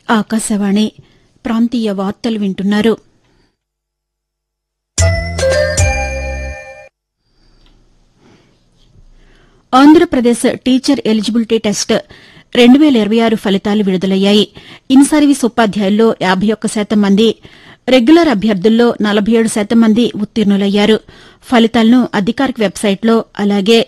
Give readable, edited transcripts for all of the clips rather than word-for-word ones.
ఆకాశవాణి ప్రాంతీయ వార్తలు వింటున్నారు. ఆంధ్రప్రదేశ్ టీచర్ ఎలిజిబిలిటీ టెస్ట్ 2026 ఫలితాలు విడుదలయ్యాయి. ఇన్ సర్వీస్ ఉపాధ్యాయుల్లో 51% మంది, రెగ్యులర్ అభ్యర్థుల్లో 47% మంది ఉత్తీర్ణులయ్యారు. ఫలితాలను అధికారిక వెబ్సైట్లో అలాగే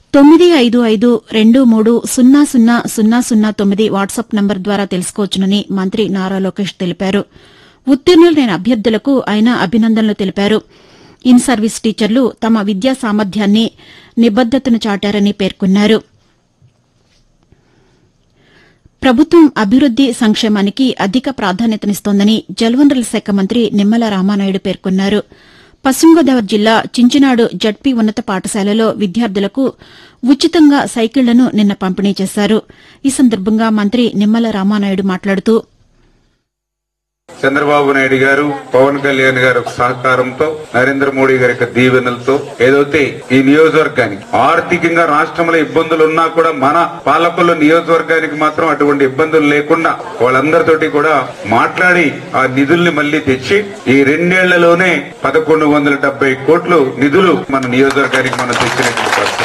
9552300009 వాట్సాప్ నంబర్ ద్వారా తెలుసుకోవచ్చునని మంత్రి నారా లోకేష్ తెలిపారు. ఉత్తీర్ణులైన అభ్యర్థులకు ఆయన అభినందనలు తెలిపారు. ఇన్ సర్వీస్ టీచర్లు తమ విద్యా సామర్థ్యాన్ని, నిబద్దతను చాటారని పేర్కొన్నారు. ప్రభుత్వం అభివృద్ది, సంక్షేమానికి అధిక ప్రాధాన్యతనిస్తోందని జలవనరుల శాఖ మంత్రి నిమ్మల రామానాయుడు పేర్కొన్నారు. పశ్చిమ గోదావరి జిల్లా చించినాడు జడ్పీ ఉన్నత పాఠశాలలో విద్యార్థులకు ఉచితంగా సైకిళ్లను నిన్న పంపిణీ చేశారు. ఈ సందర్భంగా మంత్రి నిమ్మల రామానాయుడు మాట్లాడుతూ, చంద్రబాబు నాయుడు గారు, పవన్ కళ్యాణ్ గారి సహకారంతో, నరేంద్ర మోడీ గారి దీవెనలతో ఏదైతే ఈ నియోజకవర్గానికి ఆర్థికంగా రాష్ట్రంలో ఇబ్బందులు ఉన్నా కూడా మన పాలకులు నియోజకవర్గానికి మాత్రం అటువంటి ఇబ్బందులు లేకుండా వాళ్ళందరితోటి కూడా మాట్లాడి ఆ నిధుల్ని మళ్లీ తెచ్చి ఈ 2 ఏళ్లలోనే 1170 కోట్లు నిధులు మన నియోజకవర్గానికి మనం తెచ్చినటువంటి పరిస్థితి.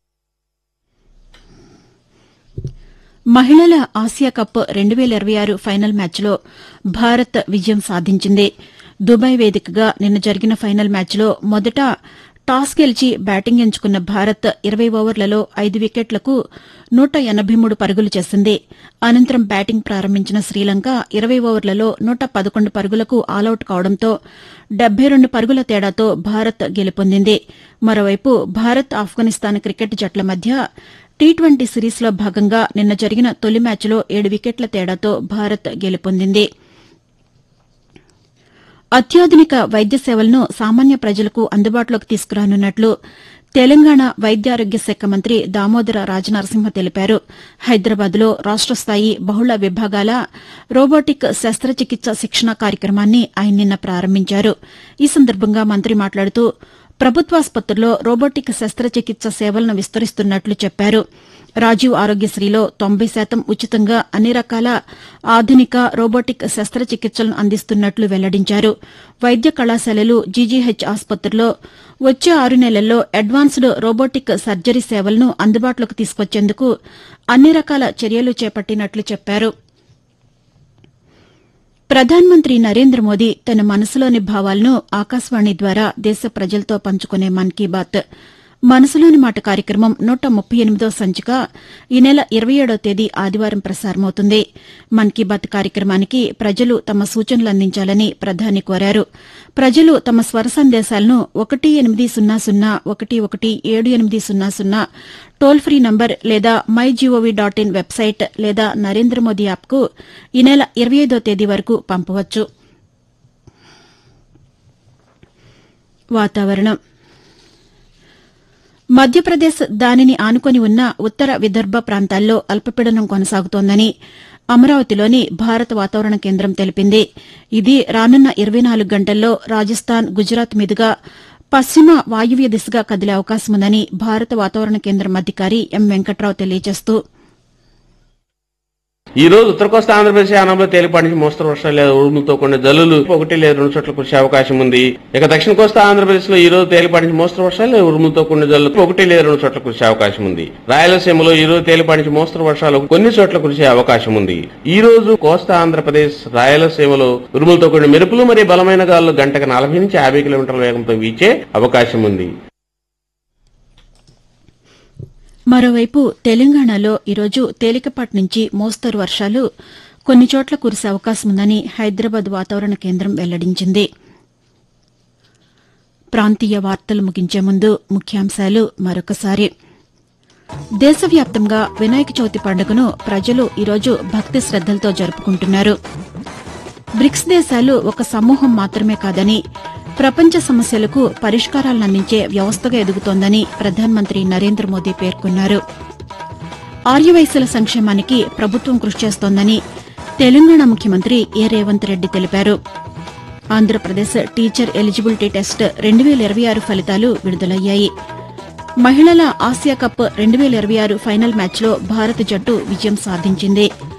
మహిళల ఆసియా కప్ 2026 ఫైనల్ మ్యాచ్లో భారత్ విజయం సాధించింది. దుబాయ్ వేదికగా నిన్న జరిగిన ఫైనల్ మ్యాచ్లో మొదట టాస్ గెలిచి బ్యాటింగ్ ఎంచుకున్న భారత్ 20 ఓవర్లలో 5 వికెట్లకు 183 పరుగులు చేసింది. అనంతరం బ్యాటింగ్ ప్రారంభించిన శ్రీలంక 20 ఓవర్లలో 111 పరుగులకు ఆలౌట్ కావడంతో 72 పరుగుల తేడాతో భారత్ గెలుపొందింది. మరోవైపు భారత్, ఆఫ్ఘనిస్తాన్ క్రికెట్ జట్ల మధ్య టీ20 సిరీస్లో భాగంగా నిన్న జరిగిన తొలి మ్యాచ్లో 7 వికెట్ల తేడాతో భారత్ గెలుపొందింది. అత్యాధునిక వైద్య సేవలను సామాన్య ప్రజలకు అందుబాటులోకి తీసుకురానున్నట్లు తెలంగాణ వైద్యారోగ్య శాఖ మంత్రి దామోదర రాజనరసింహ తెలిపారు. హైదరాబాద్లో రాష్ట స్థాయి బహుళ విభాగాల రోబోటిక్ శస్త్రచికిత్స శిక్షణ కార్యక్రమాన్ని ఆయన నిన్న ప్రారంభించారు. ఈ సందర్భంగా మంత్రి మాట్లాడుతూ, ప్రభుత్వాసుపత్రుల్లో రోబోటిక్ శస్త్రచికిత్స సేవలను విస్తరిస్తున్నట్లు చెప్పారు. రాజీవ్ ఆరోగ్యశ్రీలో 90% ఉచితంగా అన్ని రకాల ఆధునిక రోబోటిక్ శస్త్రచికిత్సలను అందిస్తున్నట్లు వెల్లడించారు. వైద్య కళాశాలలు, జీజీహెచ్ ఆసుపత్రుల్లో వచ్చే 6 నెలల్లో అడ్వాన్స్డ్ రోబోటిక్ సర్జరీ సేవలను అందుబాటులోకి తీసుకొచ్చేందుకు అన్ని రకాల చర్యలు చేపట్టినట్లు చెప్పారు. ప్రధానమంత్రి నరేంద్ర మోదీ తన మనసులోని భావాలను ఆకాశవాణి ద్వారా దేశ ప్రజలతో పంచుకునే మన్ కీ బాత్ మనసులోని మాట కార్యక్రమం 138వ సంచిక ఈ నెల 27వ తేదీ ఆదివారం ప్రసారమవుతుంది. మన్ కీ బాత్ కార్యక్రమానికి ప్రజలు తమ సూచనలు అందించాలని ప్రధాని కోరారు. ప్రజలు తమ స్వర సందేశాలను 180011780 టోల్ ఫ్రీ నంబర్ లేదా MyGov.in వెబ్సైట్ లేదా నరేంద్ర మోదీ యాప్కు ఈ నెల 25వ తేదీ వరకు పంపవచ్చు. వాతావరణం. మధ్యప్రదేశ్, దానిని ఆనుకొని ఉన్న ఉత్తర విదర్భ ప్రాంతాల్లో అల్పపీడనం కొనసాగుతోందని అమరావతిలోని భారత వాతావరణ కేంద్రం తెలిపింది. ఇది రానున్న 24 గంటల్లో రాజస్థాన్, గుజరాత్ మీదుగా పశ్చిమ వాయువ్య దిశగా కదిలే అవకాశముందని భారత వాతావరణ కేంద్రం అధికారి ఎం వెంకట్రావు తెలియజేస్తూ, ఈ రోజు ఉత్తర కోస్తా ఆంధ్రప్రదేశ్ యానంలో తేలిపాటి నుంచి మోస్తరు వర్షాలు లేదా ఉరుములతో కూడిన జల్లులు 1 లేదా 2 చోట్ల కురిసే అవకాశం ఉంది. ఇక దక్షిణ కోస్తా ఆంధ్రప్రదేశ్ లో ఈ రోజు తేలిపాటి నుంచి మోస్తరు వర్షాలు లేదా ఉరుములతో కూడిన జల్లులు 1 లేదా 2 చోట్ల కురిసే అవకాశం ఉంది. రాయలసీమలో ఈ రోజు తేలిపాటి నుంచి మోస్తరు వర్షాలు కొన్ని చోట్ల కురిసే అవకాశం ఉంది. ఈ రోజు కోస్తా ఆంధ్రప్రదేశ్, రాయలసీమలో ఉరుములతో కూడిన మెరుపులు మరియు బలమైన గాలులు గంటకు 40 నుంచి 50 కిలోమీటర్ల వేగంతో వీచే అవకాశం ఉంది. మరోవైపు తెలంగాణలో ఈరోజు తేలికపాటి నుంచి మోస్తరు వర్షాలు కొన్ని చోట్ల కురిసే అవకాశముందని హైదరాబాద్ వాతావరణ కేంద్రం వెల్లడించింది. ప్రాంతీయ వార్తలు ముగించే ముందు ముఖ్యాంశాలు మరొకసారి. దేశవ్యాప్తంగా వినాయక చవితి పండుగను ప్రజలు ఈరోజు భక్తి శ్రద్దలతో జరుపుకుంటున్నారు. బ్రిక్స్ దేశాలు ఒక సమూహం మాత్రమే కాదని, ప్రపంచ సమస్యలకు పరిష్కారాలను అందించే వ్యవస్థగా ఎదుగుతోందని ప్రధానమంత్రి నరేంద్ర మోదీ పేర్కొన్నారు. ఆర్యవైశ్యుల సంక్షేమానికి ప్రభుత్వం కృషి చేస్తోందని తెలంగాణ ముఖ్యమంత్రి ఏ రేవంత్ రెడ్డి తెలిపారు. ఆంధ్రప్రదేశ్ టీచర్ ఎలిజిబిలిటీ టెస్ట్ 2026 ఫలితాలు విడుదలయ్యాయి. మహిళల ఆసియా కప్ 2026 ఫైనల్ మ్యాచ్లో భారత జట్టు విజయం సాధించింది.